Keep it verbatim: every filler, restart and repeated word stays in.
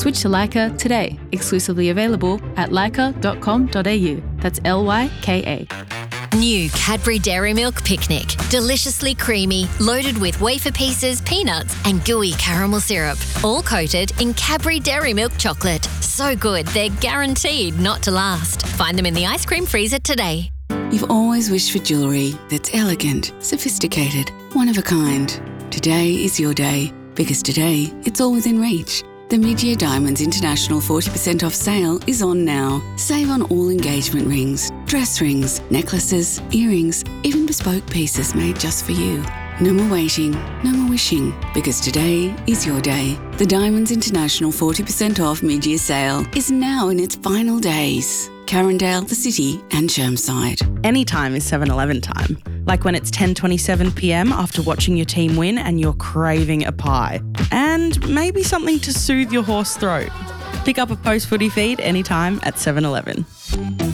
Switch to Lyca today. Exclusively available at lyca dot com dot a u. That's L Y K A. New Cadbury Dairy Milk Picnic. Deliciously creamy, loaded with wafer pieces, peanuts and gooey caramel syrup. All coated in Cadbury Dairy Milk chocolate. So good, they're guaranteed not to last. Find them in the ice cream freezer today. You've always wished for jewellery that's elegant, sophisticated, one of a kind. Today is your day, because today it's all within reach. The Mid-Year Diamonds International forty percent off sale is on now. Save on all engagement rings, dress rings, necklaces, earrings, even bespoke pieces made just for you. No more waiting, no more wishing, because today is your day. The Diamonds International forty percent off mid-year sale is now in its final days. Carindale, the City and Chermside. Anytime is seven eleven time. Like when it's ten twenty-seven p m after watching your team win and you're craving a pie. And maybe something to soothe your hoarse throat. Pick up a post-footy feed anytime at seven eleven.